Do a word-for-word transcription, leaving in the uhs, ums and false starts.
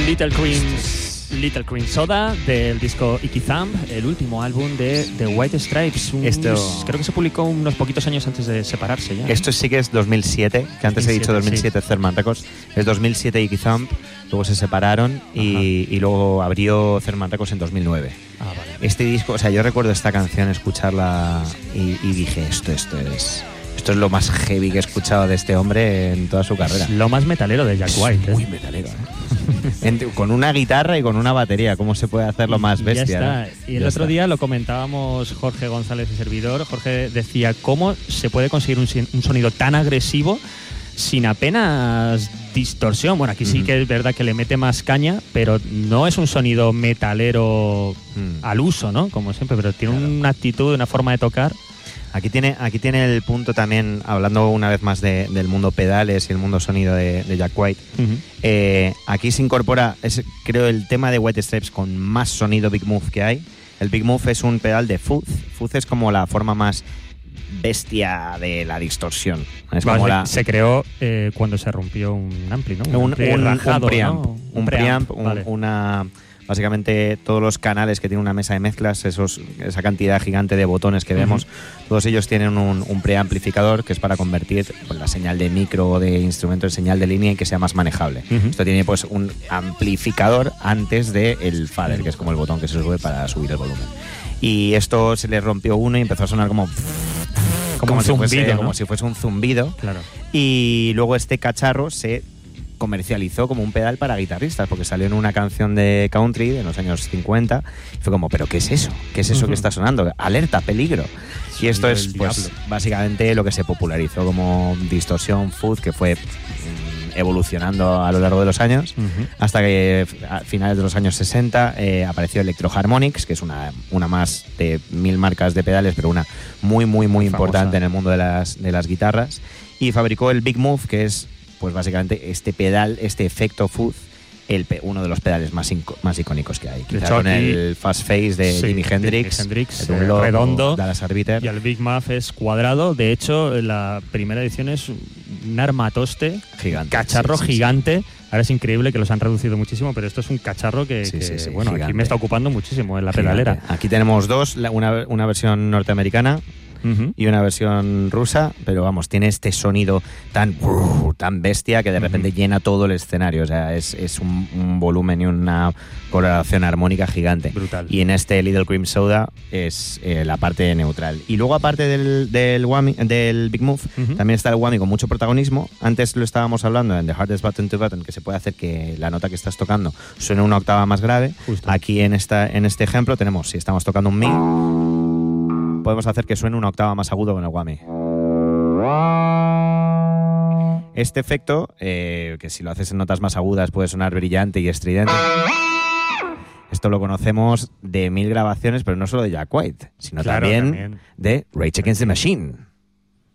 Little Cream, Little Cream Soda del disco Icky Thump, el último álbum de The White Stripes. Un, Esto... Creo que se publicó unos poquitos años antes de separarse ya. Esto sí que es dos mil siete, que antes he dicho dos mil siete, sí. Thurman Records. Es dos mil siete Icky Thump, luego se separaron y, y luego abrió Thurman Records en dos mil nueve. Ah, vale. Este disco, o sea, yo recuerdo esta canción, escucharla y, y dije, esto, esto es... Esto es lo más heavy que he escuchado de este hombre en toda su carrera. Lo más metalero de Jack White. Muy ¿eh? metalero, ¿eh? Con una guitarra y con una batería. ¿Cómo se puede hacer lo más bestia? Ya está. ¿eh? Y el ya otro está. día lo comentábamos Jorge González y servidor. Jorge decía, ¿cómo se puede conseguir un, un sonido tan agresivo sin apenas distorsión? Bueno, aquí sí que es verdad que le mete más caña, pero no es un sonido metalero mm. al uso, ¿no? Como siempre, pero tiene claro. una actitud, una forma de tocar. Aquí tiene, aquí tiene el punto también, hablando una vez más de, del mundo pedales y el mundo sonido de, de Jack White. Uh-huh. eh, aquí se incorpora, es, creo, el tema de White Stripes con más sonido Big Move que hay. El Big Move es un pedal de fuzz. Fuzz es como la forma más bestia de la distorsión. Es vale, como se, la... se creó eh, cuando se rompió un ampli, ¿no? Un, un, un, rajado, un preamp. ¿no? Un, un preamp, preamp un, vale. una... Básicamente todos los canales que tiene una mesa de mezclas, esos, esa cantidad gigante de botones que vemos, uh-huh. todos ellos tienen un, un preamplificador que es para convertir pues, la señal de micro o de instrumento en señal de línea y que sea más manejable. Uh-huh. Esto tiene pues un amplificador antes del fader, uh-huh. que es como el botón que se sube para subir el volumen. Y esto se le rompió uno y empezó a sonar como... Como, como, un si, zumbido, fuese, ¿no? como si fuese un zumbido. Claro. Y luego este cacharro se... comercializó como un pedal para guitarristas, porque salió en una canción de country de los años cincuenta. Y fue como, ¿pero qué es eso? ¿Qué es eso uh-huh. que está sonando? Alerta, peligro. Y esto es, pues, básicamente lo que se popularizó como distorsión fuzz, que fue mm, evolucionando a lo largo de los años, uh-huh. hasta que a finales de los años sesenta eh, apareció Electro Harmonix, que es una, una más de mil marcas de pedales, pero una muy, muy, muy Famosa. importante en el mundo de las, de las guitarras. Y fabricó el Big Move, que es pues básicamente este pedal, este efecto fuzz, el pe- uno de los pedales más, inco- más icónicos que hay. Quizá con el Fast Face de sí, Jimi Hendrix, Jimi Hendrix el eh, redondo, Dallas Arbiter. Y el Big Muff es cuadrado. De hecho, la primera edición es un armatoste, gigante, cacharro sí, sí, gigante. Sí. Ahora es increíble que los han reducido muchísimo, pero esto es un cacharro que, sí, que sí, sí, bueno, gigante. Aquí me está ocupando muchísimo en la Gigante. pedalera. Aquí tenemos dos, una, una versión norteamericana Uh-huh. y una versión rusa, pero vamos, tiene este sonido tan uh, tan bestia que de repente uh-huh. llena todo el escenario. O sea, es, es un, un volumen y una coloración armónica gigante. Brutal. Y en este Little Cream Soda es eh, la parte neutral. Y luego, aparte del, del, whammy, del Big Move, uh-huh. también está el whammy con mucho protagonismo. Antes lo estábamos hablando en The Hardest Button to Button, que se puede hacer que la nota que estás tocando suene una octava más grave. Justo. Aquí en, esta, en este ejemplo tenemos, si estamos tocando un Mi, podemos hacer que suene una octava más agudo con el whammy. Este efecto, eh, que si lo haces en notas más agudas puede sonar brillante y estridente. Esto lo conocemos de mil grabaciones, pero no solo de Jack White, sino claro, también, también de Rage Against the Machine.